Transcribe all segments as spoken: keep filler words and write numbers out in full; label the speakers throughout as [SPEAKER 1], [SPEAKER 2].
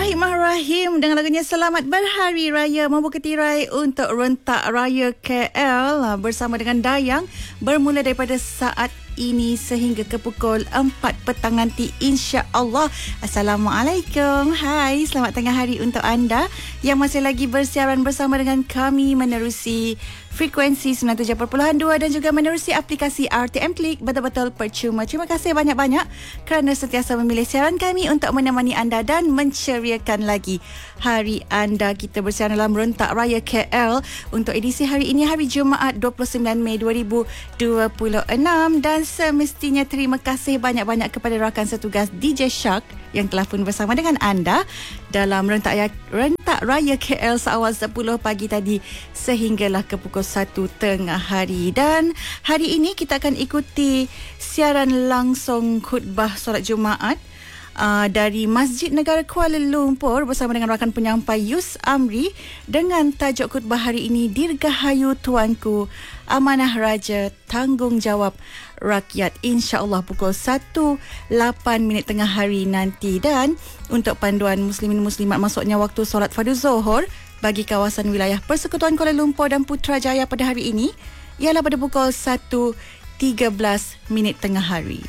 [SPEAKER 1] Bismillahirrahmanirrahim. Dengan lagunya Selamat Berhari Raya membuka tirai untuk Rentak Raya K L bersama dengan Dayang bermula daripada saat ini sehingga ke pukul empat petang nanti, insya-Allah. Assalamualaikum. Hai, selamat tengah hari untuk anda yang masih lagi bersiaran bersama dengan kami menerusi frekuensi sembilan puluh tujuh perpuluhan dua dan juga menerusi aplikasi R T M Klik. Betul-betul percuma. Terima kasih banyak-banyak kerana sentiasa memilih siaran kami untuk menemani anda dan menceriakan lagi hari anda. Kita bersiaran dalam Rentak Raya K L untuk edisi hari ini, hari Jumaat dua puluh sembilan Mei dua ribu dua puluh enam, dan semestinya terima kasih banyak-banyak kepada rakan setugas D J Shark yang telah pun bersama dengan anda dalam Rentak Raya, Rentak Raya K L seawal sepuluh pagi tadi sehinggalah ke pukul satu tengah hari. Dan hari ini kita akan ikuti siaran langsung khutbah solat Jumaat uh, dari Masjid Negara Kuala Lumpur bersama dengan rakan penyampai Yus Amri dengan tajuk khutbah hari ini, Dirgahayu Tuanku, Amanah Raja, Tanggungjawab Rakyat, insya-Allah pukul satu lapan minit tengah hari nanti. Dan untuk panduan muslimin muslimat masuknya waktu solat fardu Zuhur bagi kawasan wilayah Persekutuan Kuala Lumpur dan Putrajaya pada hari ini ialah pada pukul satu tiga belas minit tengah hari.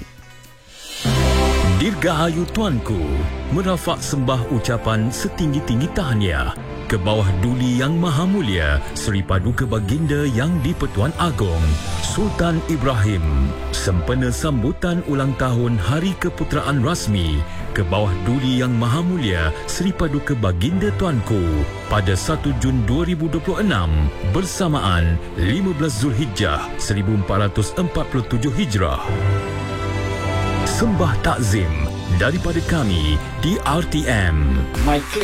[SPEAKER 2] Dirgahayu Tuanku, merafak sembah ucapan setinggi-tinggi tahniah ke bawah Duli Yang Maha Mulia Seri Paduka Baginda Yang di-Pertuan Agong Sultan Ibrahim, sempena sambutan ulang tahun Hari Keputeraan Rasmi ke bawah Duli Yang Maha Mulia Seri Paduka Baginda Tuanku pada satu Jun dua ribu dua puluh enam bersamaan lima belas Zulhijjah seribu empat ratus empat puluh tujuh Hijrah. Sembah takzim daripada kami di R T M.